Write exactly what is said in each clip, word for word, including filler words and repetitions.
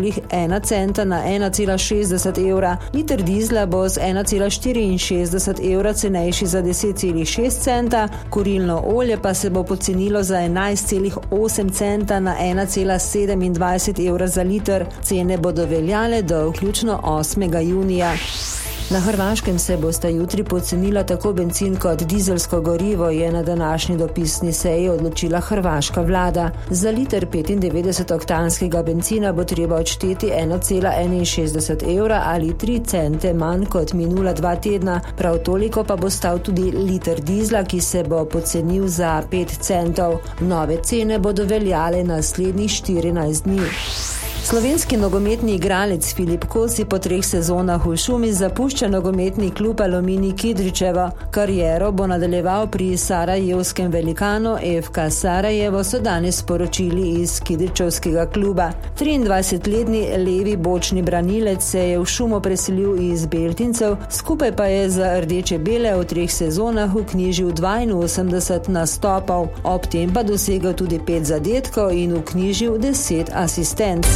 ena centa na ena cela šestdeset evra, liter dizla bo z ena cela štiriinšestdeset evra cenejši za deset celih šest centa, kurilno olje pa se bo pocenilo za enajst celih osem centa na ena cela sedemindvajset evra za liter. Cene bodo veljale do vključno osmega junija. Na Hrvaškem se bosta jutri pocenila tako bencin kot dizelsko gorivo, je na današnji dopisni seji odločila hrvaška vlada. Za liter petindevetdesetoktanskega bencina bo treba odšteti ena cela enainšestdeset evra ali tri cente manj kot minula dva tedna. Prav toliko pa bo stal tudi liter dizla, ki se bo pocenil za pet centov. Nove cene bodo veljale naslednjih štirinajst dni. Slovenski nogometni igralec Filip Kosi po treh sezonah v Šumi zapušča nogometni klub Aluminij Kidričevo. Kariero bo nadaljeval pri sarajevskem velikanu F K Sarajevo, so danes sporočili iz kidričevskega kluba. triindvajsetletni levi bočni branilec se je v Šumo preselil iz Beltincev, skupaj pa je za Rdeče Bele v treh sezonah vknjižil dvainosemdeset nastopov, ob tem pa dosegel tudi pet zadetkov in vknjižil deset asistenc.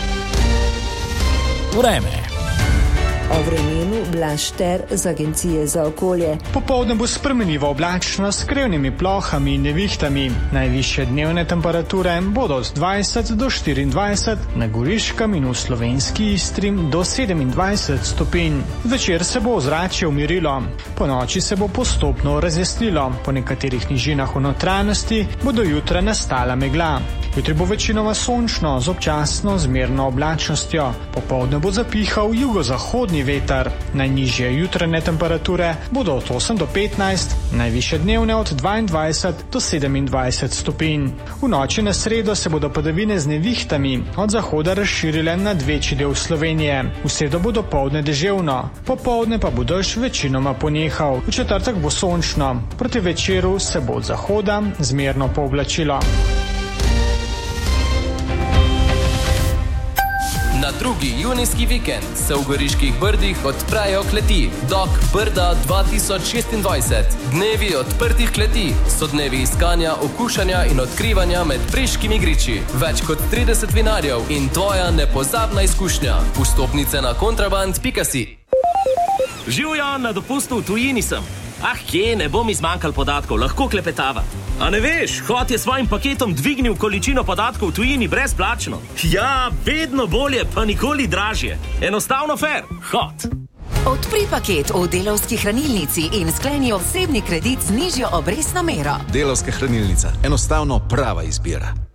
Vreme. O vremenu Blaž Šter z Agencije za okolje. Popoldne bo spremenljivo oblačno s krevnimi plohami in nevihtami. Najvišje dnevne temperature bodo od dvajset do štiriindvajset, na Goriškem in v slovenski Istri do sedemindvajset stopinj. Zvečer se bo ozračje umirilo. Po noči se bo postopno razjasnilo. Po nekaterih nižinah v notranjosti bo do jutra nastala megla. Jutri bo večinoma sončno z občasno zmerno oblačnostjo. Popoldne bo zapihal jugozahodni veter. Najnižje jutranje temperature bodo od osem do petnajst, najvišje dnevne od dvaindvajset do sedemindvajset stopinj. V noči na sredo se bodo padavine z nevihtami od zahoda razširile nad večji del Slovenije. V sredo bo dopoldne deževno, popoldne pa bo dež večinoma ponehal. V četrtek bo sončno, proti večeru se bo od zahoda zmerno pooblačilo. Na drugi junijski vikend se v Goriških Brdih odprejo kleti Dok Brda dva tisoč šestindvajset. Dnevi odprtih kleti so dnevi iskanja, okušanja in odkrivanja med preškimi griči. Več kot trideset vinarjev in tvoja nepozabna izkušnja. Vstopnice na kontraband pika si. Živjo, na dopustu v tujini sem. Ah, kje, ne bom izmanjkal podatkov, lahko klepetava. A ne veš, Hot je svojim paketom dvignil količino podatkov v tujini brezplačno. Ja, vedno bolje, pa nikoli dražje. Enostavno fair, Hot. Odpri paket v Delavski hranilnici in skleni osebni kredit z nižjo obrestno mero. Delavska hranilnica, enostavno prava izbira.